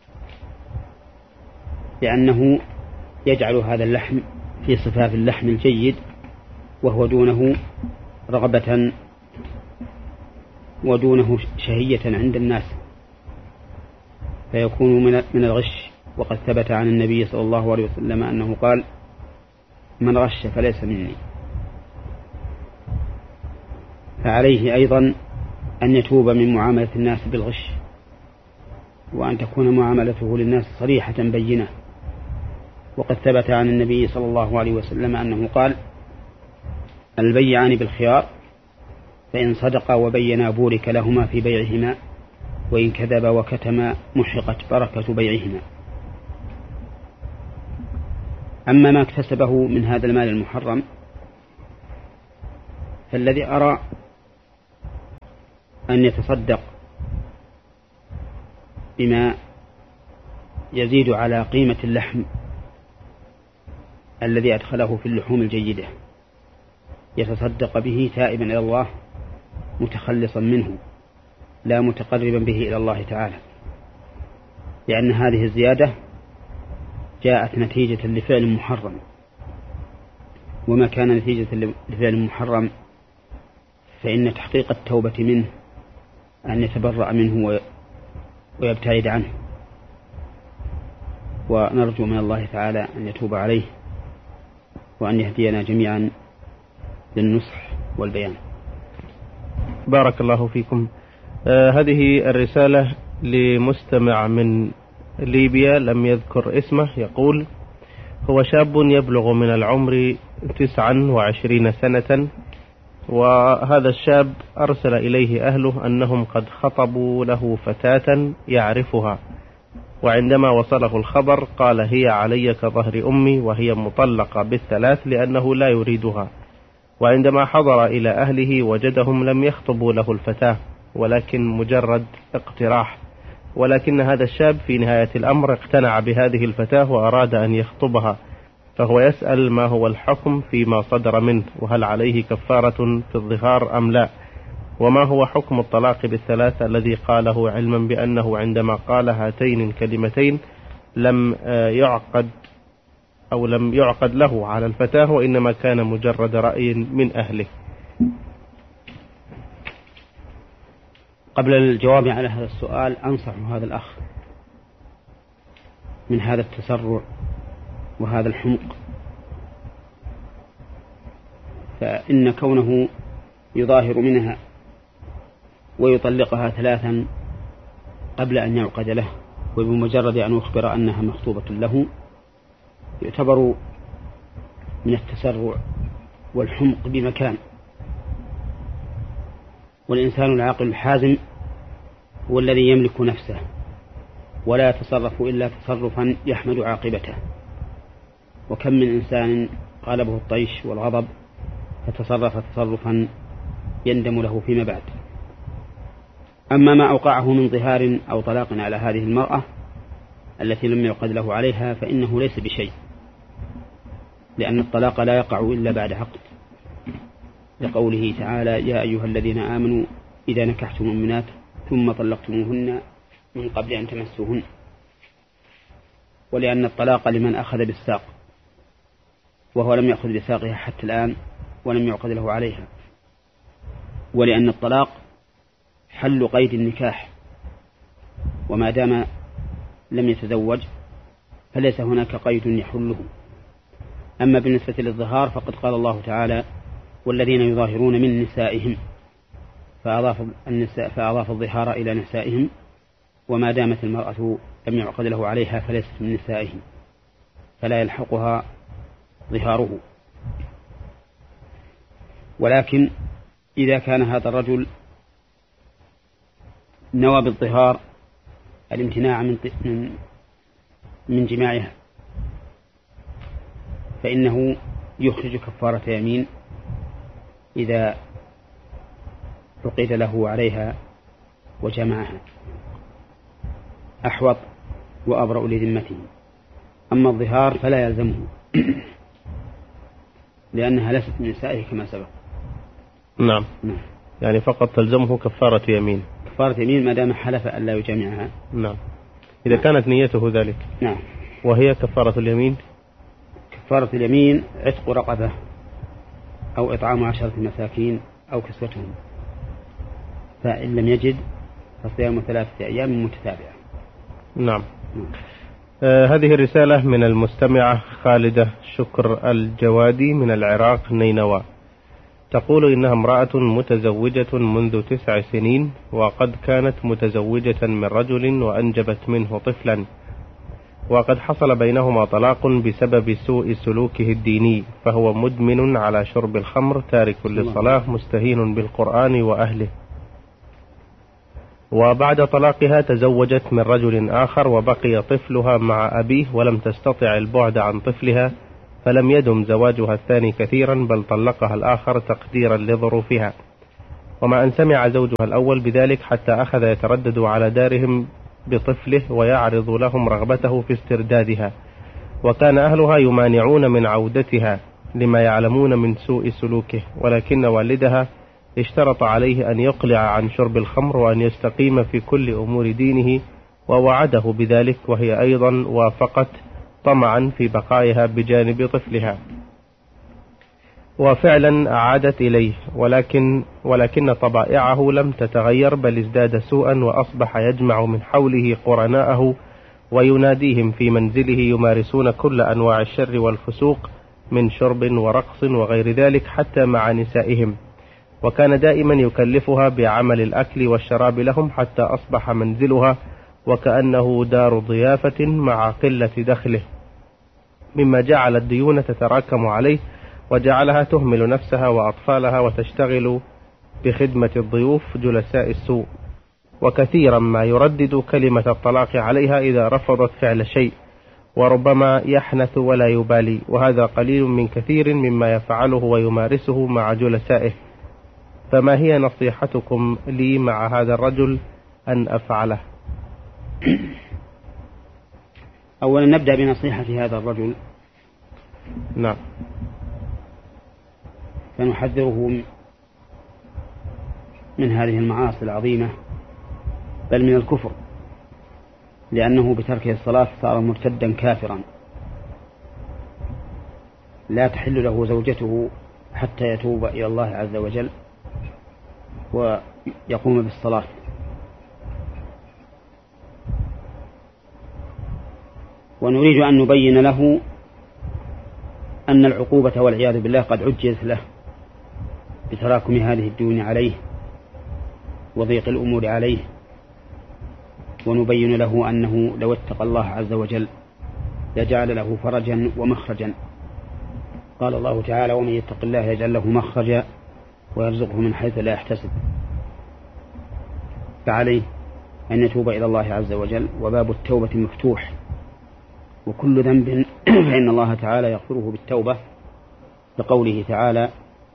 لأنه يجعل هذا اللحم في صفاف اللحم الجيد وهو دونه رغبة ودونه شهية عند الناس، فيكون من الغش. وقد ثبت عن النبي صلى الله عليه وسلم أنه قال: من غش فليس مني. فعليه أيضا أن يتوب من معاملة الناس بالغش، وأن تكون معاملته للناس صريحة بينة. وقد ثبت عن النبي صلى الله عليه وسلم أنه قال: البيعان بالخيار، فإن صدقا وبينا بورك لهما في بيعهما، وإن كذبا وكتما محقت بركة بيعهما. أما ما اكتسبه من هذا المال المحرم فالذي أرى أن يتصدق بما يزيد على قيمة اللحم الذي أدخله في اللحوم الجيدة، يتصدق به تائبا إلى الله متخلصا منه لا متقربا به إلى الله تعالى، لأن هذه الزيادة جاءت نتيجة لفعل محرم، وما كان نتيجة لفعل محرم فإن تحقيق التوبة منه أن يتبرأ منه ويبتعد عنه، ونرجو من الله تعالى أن يتوب عليه وأن يهدينا جميعا للنصح والبيان. بارك الله فيكم. آه هذه الرسالة لمستمع من ليبيا لم يذكر اسمه، يقول: هو شاب يبلغ من العمر تسعا وعشرين سنة، وهذا الشاب أرسل إليه أهله أنهم قد خطبوا له فتاة يعرفها، وعندما وصله الخبر قال: هي علي كظهر أمي وهي مطلقة بالثلاث لأنه لا يريدها. وعندما حضر إلى أهله وجدهم لم يخطبوا له الفتاة ولكن مجرد اقتراح، ولكن هذا الشاب في نهاية الأمر اقتنع بهذه الفتاة وأراد أن يخطبها، فهو يسأل ما هو الحكم فيما صدر منه، وهل عليه كفارة في الظهار أم لا، وما هو حكم الطلاق بالثلاث الذي قاله علما بأنه عندما قال هاتين الكلمتين لم يعقد أو لم يعقد له على الفتاة وإنما كان مجرد رأي من أهله. قبل الجواب على هذا السؤال أنصح هذا الأخ من هذا التسرع وهذا الحمق، فإن كونه يظاهر منها ويطلقها ثلاثا قبل أن يعقد له وبمجرد أن أخبر أنها مخطوبة له يعتبر من التسرع والحمق بمكان. والإنسان العاقل الحازم هو الذي يملك نفسه ولا يتصرف إلا تصرفا يحمد عاقبته، وكم من إنسان غلبه الطيش والغضب فتصرف تصرفا يندم له فيما بعد. أما ما أوقعه من ظهار أو طلاق على هذه المرأة التي لم يعقد له عليها فإنه ليس بشيء، لأن الطلاق لا يقع إلا بعد عقد، لقوله تعالى: يا أيها الذين آمنوا إذا نكحتم المؤمنات ثم طلقتموهن من قبل أن تمسوهن، ولأن الطلاق لمن أخذ بالساق وهو لم يأخذ بساقها حتى الآن ولم يعقد له عليها، ولأن الطلاق حل قيد النكاح، وما دام لم يتزوج فليس هناك قيد يحله. أما بالنسبة للظهار فقد قال الله تعالى: والذين يظاهرون من نسائهم، فأضاف النساء فأضاف الظهار إلى نسائهم، وما دامت المرأة لم يعقد له عليها فليست من نسائهم فلا يلحقها ظهاره. ولكن إذا كان هذا الرجل نوى بالظهار الامتناع من من من جماعها فإنه يخرج كفارة يمين إذا عقد له عليها وجمعها، أحوط وأبرأ لذمته. أما الظهار فلا يلزمه لأنها ليست من نسائه كما سبق. نعم. نعم. يعني فقط تلزمه كفارة يمين. كفارة يمين ما دام حلف أن لا يجامعها. نعم. إذا نعم. كانت نيته ذلك. نعم. وهي كفارة اليمين. كفارة اليمين عتق رقبة أو إطعام عشرة مساكين أو كسوتهم، فإن لم يجد فصيام ثلاثة أيام متتابعة. نعم. نعم. آه هذه الرسالة من المستمعة خالدة شكر الجوادي من العراق نينوى، تقول إنها امرأة متزوجة منذ تسع سنين، وقد كانت متزوجة من رجل وأنجبت منه طفلا، وقد حصل بينهما طلاق بسبب سوء سلوكه الديني، فهو مدمن على شرب الخمر تارك للصلاة مستهين بالقرآن وأهله. وبعد طلاقها تزوجت من رجل آخر وبقي طفلها مع أبيه ولم تستطع البعد عن طفلها، فلم يدم زواجها الثاني كثيرا بل طلقها الآخر تقديرا لظروفها. ومع أن سمع زوجها الأول بذلك حتى أخذ يتردد على دارهم بطفله ويعرض لهم رغبته في استردادها، وكان أهلها يمانعون من عودتها لما يعلمون من سوء سلوكه، ولكن والدها اشترط عليه أن يقلع عن شرب الخمر وأن يستقيم في كل أمور دينه، ووعده بذلك، وهي أيضا وافقت طمعا في بقائها بجانب طفلها. وفعلا عادت إليه، ولكن, ولكن طبائعه لم تتغير، بل ازداد سوءا، وأصبح يجمع من حوله قرناءه ويناديهم في منزله يمارسون كل أنواع الشر والفسوق من شرب ورقص وغير ذلك، حتى مع نسائهم، وكان دائما يكلفها بعمل الأكل والشراب لهم، حتى أصبح منزلها وكأنه دار ضيافة مع قلة دخله، مما جعل الديون تتراكم عليه، وجعلها تهمل نفسها وأطفالها وتشتغل بخدمة الضيوف جلساء السوء، وكثيرا ما يردد كلمة الطلاق عليها إذا رفضت فعل شيء، وربما يحنث ولا يبالي، وهذا قليل من كثير مما يفعله ويمارسه مع جلسائه. فما هي نصيحتكم لي مع هذا الرجل أن أفعله؟ أولا نبدأ بنصيحة هذا الرجل. نعم. فنحذره من هذه المعاصي العظيمة، بل من الكفر، لأنه بتركه الصلاة صار مرتدا كافرا، لا تحل له زوجته حتى يتوب إلى الله عز وجل ويقوم بالصلاة. ونريد أن نبين له أن العقوبة والعياذ بالله قد عجزت له بتراكم هذه الديون عليه وضيق الأمور عليه، ونبين له أنه لو اتقى الله عز وجل لجعل له فرجا ومخرجا. قال الله تعالى: ومن يتق الله يجعل له مخرجا ويرزقه من حيث لا يحتسب. فعليه أن يتوب إلى الله عز وجل، وباب التوبة مفتوح، وكل ذنب فإن الله تعالى يغفره بالتوبة، لقوله تعالى: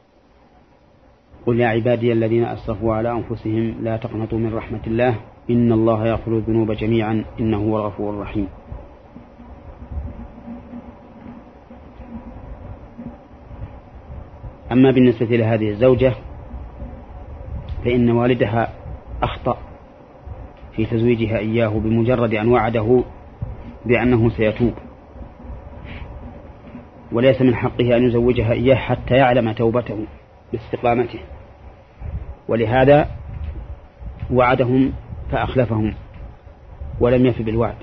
قل يا عبادي الذين أسرفوا على أنفسهم لا تقنطوا من رحمة الله إن الله يغفر الذنوب جميعا إنه هو الغفور الرحيم. أما بالنسبة لهذه الزوجة فإن والدها أخطأ في تزويجها إياه بمجرد أن وعده بأنه سيتوب، وليس من حقه أن يزوجها إياه حتى يعلم توبته باستقامته، ولهذا وعدهم فأخلفهم ولم يف بالوعد.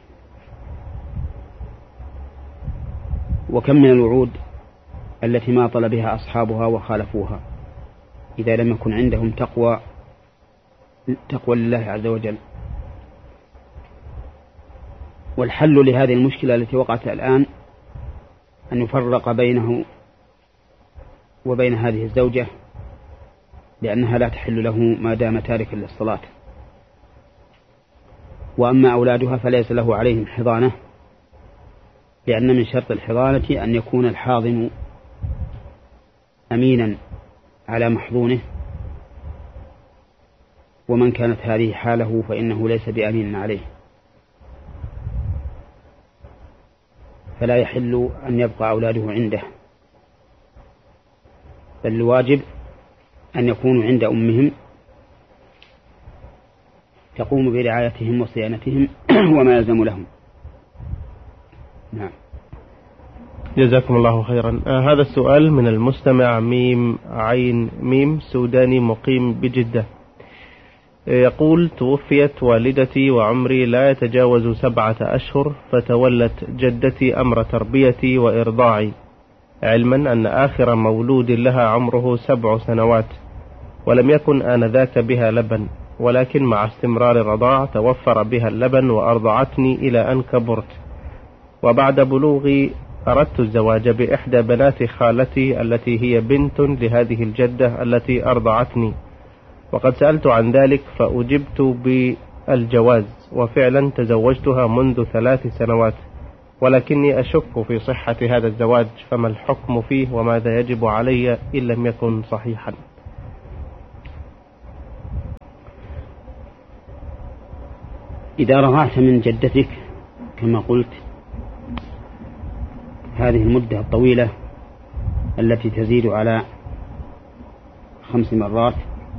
وكم من الوعود التي ما طلبها أصحابها وخالفوها إذا لم يكن عندهم تقوى تقوى لله عز وجل. والحل لهذه المشكلة التي وقعت الآن أن يفرق بينه وبين هذه الزوجة، لأنها لا تحل له ما دام تاركا للصلاة. وأما أولادها فليس له عليهم حضانة، لأن من شرط الحضانة أن يكون الحاضن أمينا على محضونه، ومن كانت هذه حاله فإنه ليس بأمين عليه، فلا يحل أن يبقى أولاده عنده، بل الواجب أن يكونوا عند أمهم تقوم برعايتهم وصيانتهم وما يلزم لهم. نعم. جزاكم الله خيرا. آه هذا السؤال من المستمع ميم عين ميم سوداني مقيم بجدة، يقول: توفيت والدتي وعمري لا يتجاوز سبعة أشهر، فتولت جدتي أمر تربيتي وإرضاعي، علما أن آخر مولود لها عمره سبع سنوات، ولم يكن آنذاك بها لبن، ولكن مع استمرار الرضاع توفر بها اللبن وأرضعتني إلى أن كبرت. وبعد بلوغي أردت الزواج بإحدى بنات خالتي التي هي بنت لهذه الجدة التي أرضعتني، وقد سألت عن ذلك فأجبت بالجواز، وفعلا تزوجتها منذ ثلاث سنوات، ولكني أشك في صحة هذا الزواج، فما الحكم فيه وماذا يجب علي إن لم يكن صحيحا؟ إذا رضعت من جدتك كما قلت هذه المدة الطويلة التي تزيد على خمس مرات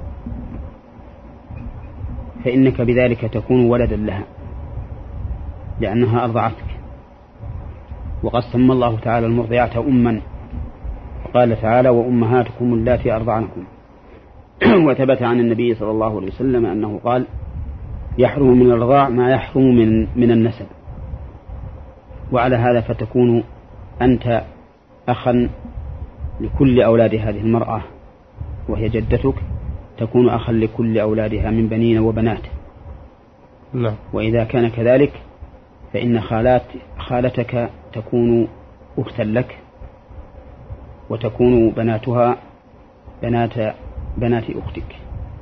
فإنك بذلك تكون ولدا لها لأنها أرضعتك، وقد سمى الله تعالى المرضعات أما، وقال تعالى وأمهاتكم اللاتي أرضعنكم. وثبت عن النبي صلى الله عليه وسلم أنه قال يحرم من الرضاع ما يحرم من, من النسب. وعلى هذا فتكون أنت أخا لكل أولاد هذه المرأة وهي جدتك، تكون أخا لكل أولادها من بنين وبنات. نعم. وإذا كان كذلك فإن خالات خالتك تكون أختا لك، وتكون بناتها بنات بنات أختك،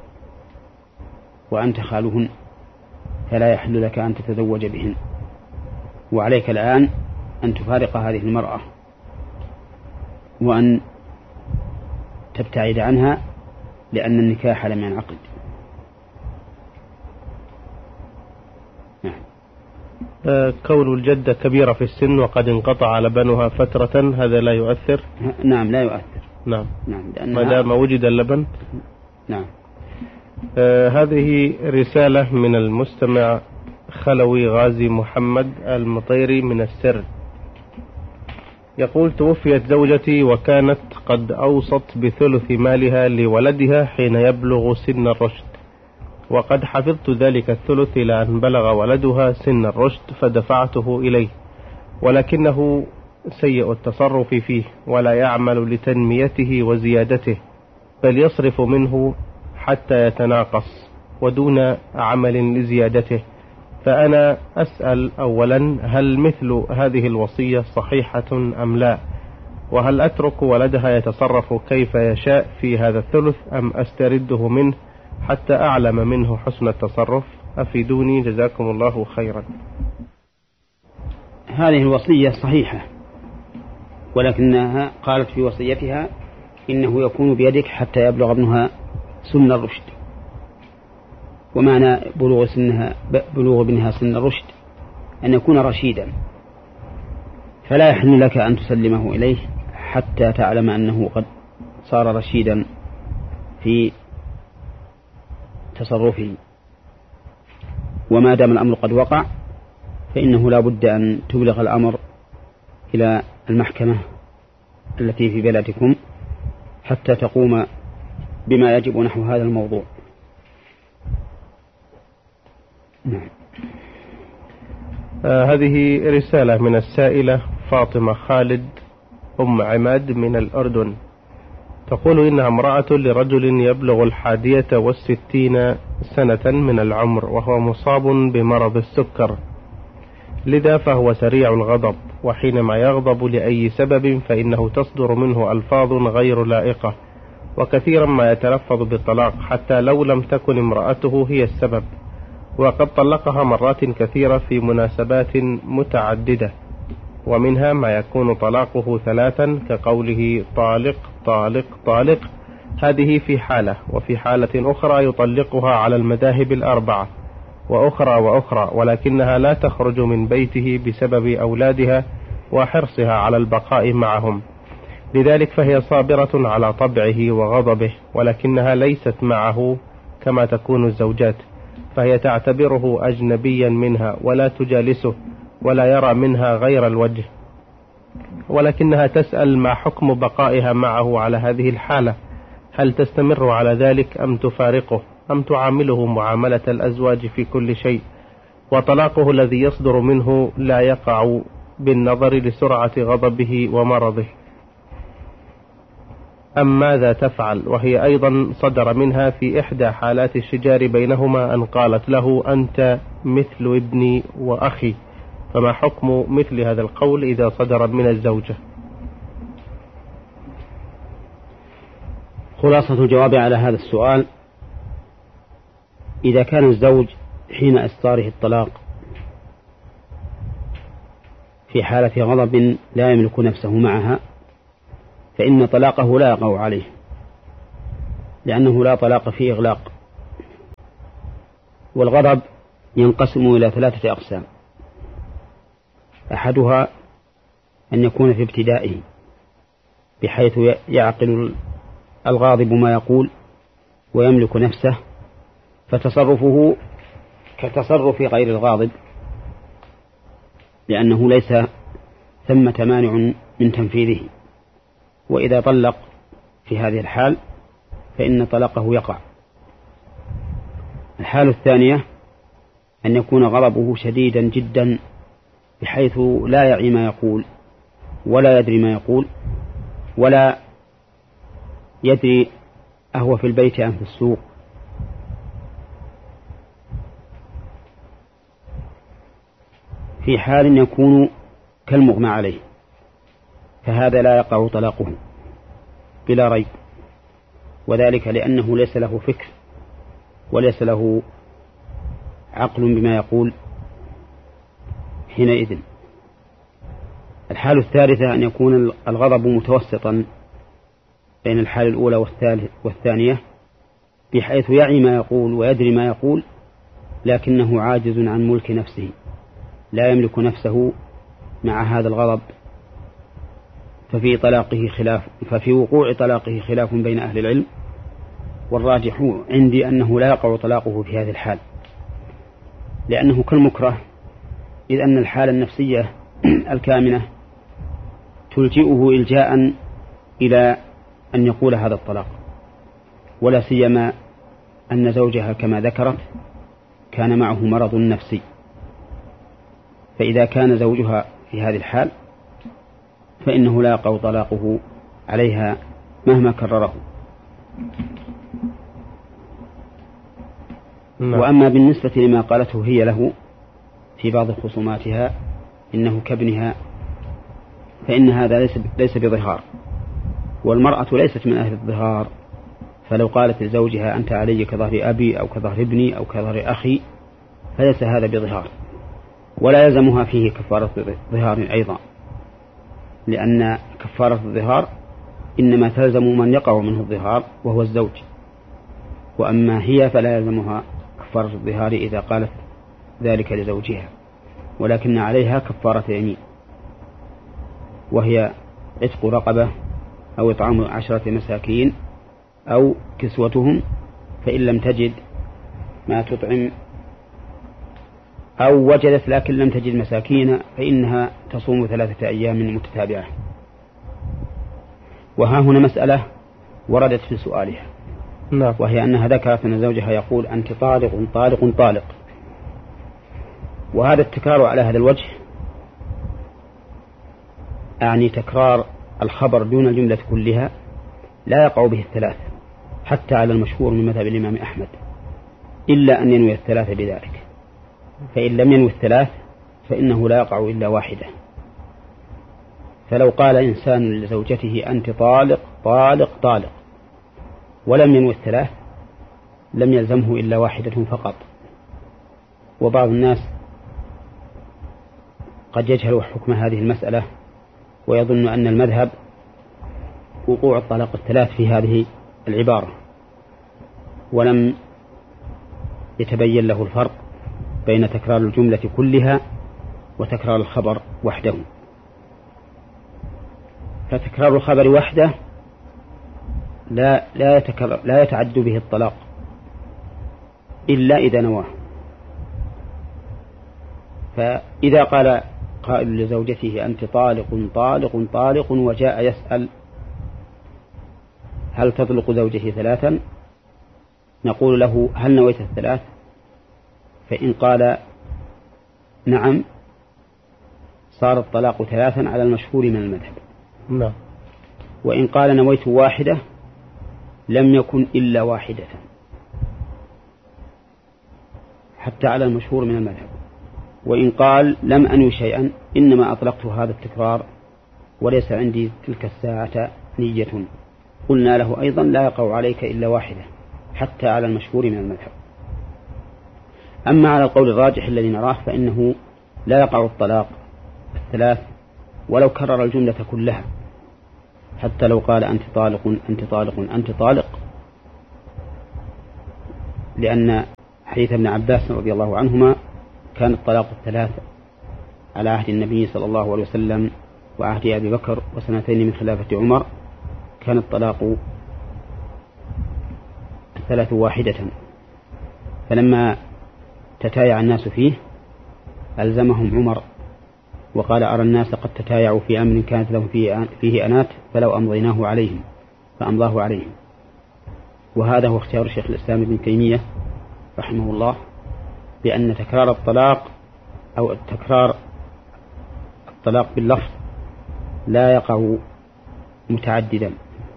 وأنت خالهن، فلا يحل لك أن تتزوج بهن. وعليك الآن أن تفارق هذه المرأة وأن تبتعد عنها لأن النكاح لم ينعقد. نعم. كون الجدة كبيرة في السن وقد انقطع لبنها فترة هذا لا يؤثر؟ نعم لا يؤثر. نعم. نعم ما دام وجد اللبن. نعم. آه هذه رسالة من المستمع خلوي غازي محمد المطيري من السر، يقول توفيت زوجتي وكانت قد أوصت بثلث مالها لولدها حين يبلغ سن الرشد، وقد حفظت ذلك الثلث إلى أن بلغ ولدها سن الرشد فدفعته إليه، ولكنه سيء التصرف فيه ولا يعمل لتنميته وزيادته، بل يصرف منه حتى يتناقص ودون عمل لزيادته. فأنا أسأل أولا هل مثل هذه الوصية صحيحة أم لا؟ وهل أترك ولدها يتصرف كيف يشاء في هذا الثلث أم أسترده منه حتى أعلم منه حسن التصرف؟ أفيدوني جزاكم الله خيرا. هذه الوصية صحيحة، ولكنها قالت في وصيتها إنه يكون بيدك حتى يبلغ ابنها سن الرشد. ومعنى بلوغ سنها بلوغ ابنها سن الرشد أن يكون رشيدا، فلا يحل لك أن تسلمه إليه حتى تعلم أنه قد صار رشيدا في تصرفه. وما دام الأمر قد وقع فإنه لا بد أن تبلغ الأمر إلى المحكمة التي في بلدكم حتى تقوم بما يجب نحو هذا الموضوع. نعم. آه هذه رسالة من السائلة فاطمة خالد أم عماد من الأردن، تقول إنها امرأة لرجل يبلغ الحادية والستين سنة من العمر وهو مصاب بمرض السكر، لذا فهو سريع الغضب، وحينما يغضب لأي سبب فإنه تصدر منه ألفاظ غير لائقة، وكثيرا ما يتلفظ بالطلاق حتى لو لم تكن امرأته هي السبب، وقد طلقها مرات كثيرة في مناسبات متعددة، ومنها ما يكون طلاقه ثلاثا كقوله طالق طالق طالق، هذه في حالة، وفي حالة أخرى يطلقها على المذاهب الأربعة، وأخرى وأخرى، ولكنها لا تخرج من بيته بسبب أولادها وحرصها على البقاء معهم، لذلك فهي صابرة على طبعه وغضبه، ولكنها ليست معه كما تكون الزوجات، فهي تعتبره أجنبيا منها ولا تجالسه ولا يرى منها غير الوجه، ولكنها تسأل ما حكم بقائها معه على هذه الحالة، هل تستمر على ذلك أم تفارقه أم تعامله معاملة الأزواج في كل شيء، وطلاقه الذي يصدر منه لا يقع بالنظر لسرعة غضبه ومرضه، أم ماذا تفعل؟ وهي أيضا صدر منها في إحدى حالات الشجار بينهما أن قالت له أنت مثل ابني وأخي، فما حكم مثل هذا القول إذا صدر من الزوجة؟ خلاصة الجواب على هذا السؤال: إذا كان الزوج حين إصداره الطلاق في حالة غضب لا يملك نفسه معها فإن طلاقه لا يقع عليه، لأنه لا طلاق فيه إغلاق، والغضب ينقسم إلى ثلاثة أقسام. أحدها أن يكون في ابتدائه بحيث يعقل الغاضب ما يقول ويملك نفسه، فتصرفه كتصرف غير الغاضب، لأنه ليس ثمة مانع من تنفيذه. وإذا طلق في هذه الحال فإن طلاقه يقع. الحالة الثانية أن يكون غضبه شديدا جدا بحيث لا يعي ما يقول ولا يدري ما يقول ولا يدري أهو في البيت أم في السوق. في حال يكون كالمغمى عليه، فهذا لا يقع طلاقه بلا ريب، وذلك لأنه ليس له فكر وليس له عقل بما يقول حينئذ. الحالة الثالثة أن يكون الغضب متوسطا بين الحالة الأولى والثانية، بحيث يعي ما يقول ويدري ما يقول، لكنه عاجز عن ملك نفسه، لا يملك نفسه مع هذا الغضب، ففي طلاقه خلاف ففي وقوع طلاقه خلاف بين أهل العلم، والراجح عندي أنه لا يقع طلاقه في هذه الحال، لأنه كالمكره، إذ أن الحالة النفسية الكامنة تلجئه إلجاء إلى أن يقول هذا الطلاق، ولا سيما أن زوجها كما ذكرت كان معه مرض نفسي، فإذا كان زوجها في هذه الحال فإنه لا يقع طلاقه عليها مهما كرره. وأما بالنسبة لما قالته هي له في بعض خصوماتها إنه كابنها، فإن هذا ليس ليس بظهار، والمرأة ليست من أهل الظهار، فلو قالت لزوجها أنت علي كظهر أبي أو كظهر ابني أو كظهر أخي فليس هذا بظهار، ولا يلزمها فيه كفارة ظهار أيضا، لأن كفارة الظهار إنما تلزم من يقع منه الظهار وهو الزوج، وأما هي فلا يلزمها كفارة الظهار إذا قالت ذلك لزوجها، ولكن عليها كفارة يمين، وهي عتق رقبة أو إطعام عشرة مساكين أو كسوتهم، فإن لم تجد ما تطعم أو وجدت لكن لم تجد مساكين فإنها تصوم ثلاثة أيام متتابعة. وها هنا مسألة وردت في سؤالها، وهي أنها ذكرت أن زوجها يقول أنت طالق طالق طالق، وهذا التكرار على هذا الوجه أعني تكرار الخبر دون الجملة كلها لا يقع به الثلاث حتى على المشهور من مذهب الإمام أحمد، إلا أن ينوي الثلاث بذلك، فإن لم ينوي الثلاث فإنه لا يقع إلا واحدة. فلو قال إنسان لزوجته أنت طالق طالق طالق ولم ينوي الثلاث لم يلزمه إلا واحدة فقط. وبعض الناس قد يجهل حكم هذه المسألة ويظن أن المذهب وقوع الطلاق الثلاث في هذه العبارة، ولم يتبين له الفرق بين تكرار الجملة كلها وتكرار الخبر وحده. فتكرار الخبر وحده لا لا يتكرر لا يتعد به الطلاق إلا إذا نواه. فإذا قال قائل لزوجته أنت طالق طالق طالق وجاء يسأل هل تطلق زوجه ثلاثا، نقول له هل نويت الثلاث؟ فإن قال نعم صار الطلاق ثلاثا على المشهور من المذهب. نعم. وإن قال نويت واحدة لم يكن إلا واحدة حتى على المشهور من المذهب. وإن قال لم أنوي شيئا إنما أطلقت هذا التكرار وليس عندي تلك الساعة نية، قلنا له أيضا لا يقع عليك إلا واحدة حتى على المشهور من المذهب. أما على القول الراجح الذي نراه فإنه لا يقع الطلاق الثلاث ولو كرر الجملة كلها، حتى لو قال أنت طالق أنت طالق أنت طالق، لأن حديث ابن عباس رضي الله عنهما كان الطلاق الثلاث على عهد النبي صلى الله عليه وسلم وعهد أبي بكر وسنتين من خلافة عمر كان الطلاق الثلاث واحدة، فلما تتايع الناس فيه ألزمهم عمر وقال أرى الناس قد تتايعوا في أمر كانت لهم فيه أنات فلو أمضيناه عليهم فأمضاه عليهم. وهذا هو اختيار الشيخ الإسلام ابن تيمية رحمه الله، بأن تكرار الطلاق أو تكرار الطلاق باللفظ لا يقع متعددا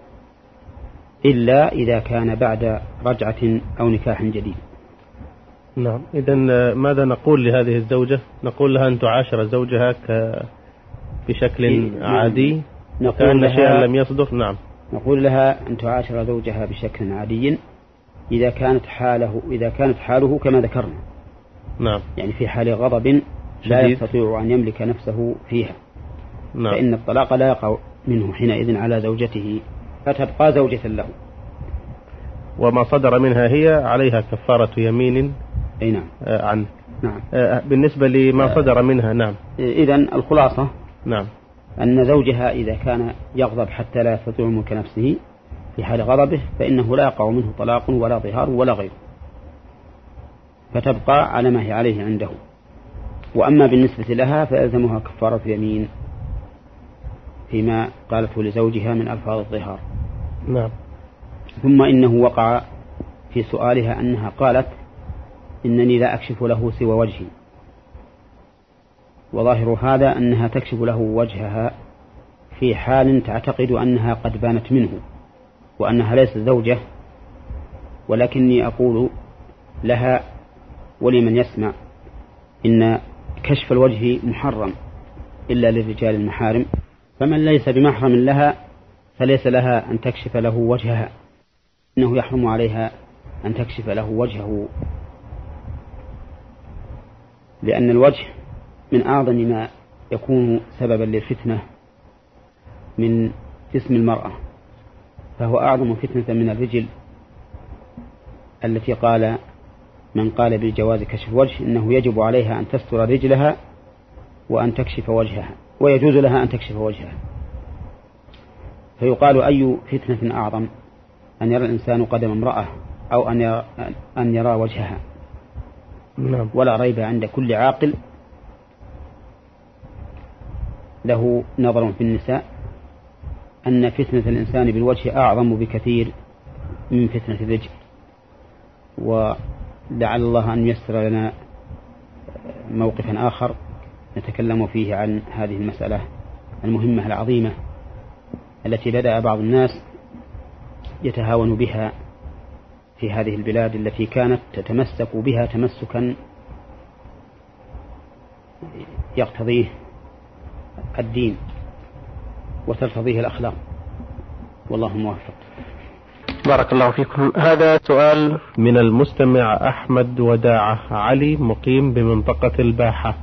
إلا إذا كان بعد رجعة أو نكاح جديد. نعم. إذن ماذا نقول لهذه الزوجة؟ نقول لها أن تعاشر زوجها بشكل عادي كأن شيئا لم يصدق؟ نعم. نقول لها أن تعاشر زوجها بشكل عادي إذا كانت حاله إذا كانت حاله كما ذكرنا. نعم. يعني في حال غضب لا يستطيع أن يملك نفسه فيها. نعم. فإن الطلاق لا يقع منه حينئذ على زوجته فتبقى زوجة له. وما صدر منها هي عليها كفارة يمين. أي نعم. آه عن. نعم. آه بالنسبة لما صدر منها. نعم. إذن الخلاصة. نعم. أن زوجها إذا كان يغضب حتى لا يستطيع ملك نفسه في حال غضبه فإنه لا يقع منه طلاق ولا ظهار ولا غيره، فتبقى على ما هي عليه عنده. وأما بالنسبة لها فيلزمها كفارة يمين فيما قالته لزوجها من ألفاظ الظهار. نعم. ثم إنه وقع في سؤالها أنها قالت إنني لا أكشف له سوى وجهي، وظاهر هذا أنها تكشف له وجهها في حال تعتقد أنها قد بانت منه وأنها ليست زوجة، ولكني أقول لها ولمن يسمع إن كشف الوجه محرم إلا للرجال المحارم، فمن ليس بمحرم لها فليس لها أن تكشف له وجهها، إنه يحرم عليها أن تكشف له وجهه، لأن الوجه من أعظم ما يكون سببا للفتنة من جسم المرأة، فهو أعظم فتنة من الرجل التي قال من قال بالجواز كشف الوجه إنه يجب عليها أن تستر رجلها وأن تكشف وجهها، ويجوز لها أن تكشف وجهها. فيقال أي فتنة أعظم، أن يرى الإنسان قدم امرأة أو أن يرى, أن يرى وجهها؟ نعم. ولا ريب عند كل عاقل له نظر في النساء أن فتنة الإنسان بالوجه أعظم بكثير من فتنة الرجل، ولعل الله أن يسر لنا موقفا آخر نتكلم فيه عن هذه المسألة المهمة العظيمة التي بدأ بعض الناس يتهاون بها في هذه البلاد التي كانت تتمسك بها تمسكا يقتضيه الدين وترتضيه الأخلاق، والله موفق. بارك الله فيكم. هذا سؤال من المستمع أحمد وداعة علي مقيم بمنطقة الباحة،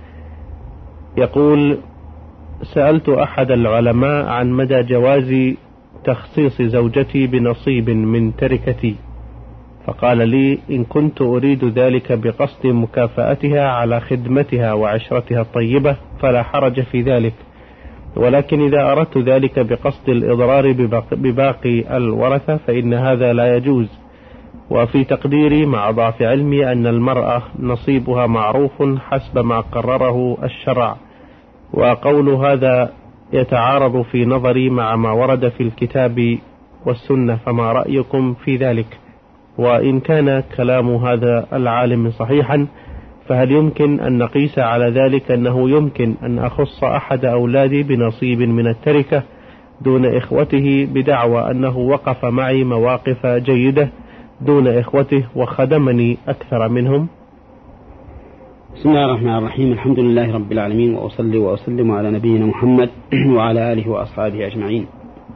يقول: سألت أحد العلماء عن مدى جواز تخصيص زوجتي بنصيب من تركتي، فقال لي: إن كنت أريد ذلك بقصد مكافأتها على خدمتها وعشرتها الطيبة فلا حرج في ذلك، ولكن إذا أردت ذلك بقصد الإضرار بباقي الورثة فإن هذا لا يجوز. وفي تقديري مع ضعف علمي أن المرأة نصيبها معروف حسب ما قرره الشرع، وقول هذا يتعارض في نظري مع ما ورد في الكتاب والسنة، فما رأيكم في ذلك؟ وإن كان كلام هذا العالم صحيحا فهل يمكن أن نقيس على ذلك أنه يمكن أن أخص أحد أولادي بنصيب من التركة دون إخوته بدعوى أنه وقف معي مواقف جيدة دون إخوته وخدمني أكثر منهم؟ بسم الله الرحمن الرحيم. الحمد لله رب العالمين، وأصلي وأسلم على نبينا محمد وعلى آله وأصحابه أجمعين.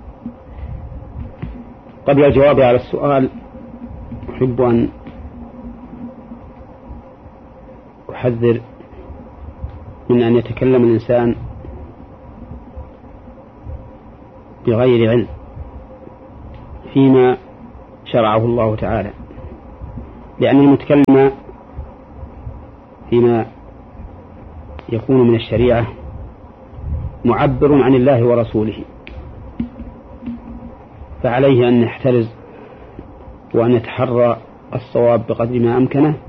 قبل الجواب على السؤال أحب أن أحذر من أن يتكلم الإنسان بغير علم فيما شرعه الله تعالى، لأن المتكلم فيما يكون من الشريعة معبر عن الله ورسوله، فعليه أن يحترز وأن يتحرى الصواب بقدر ما أمكنه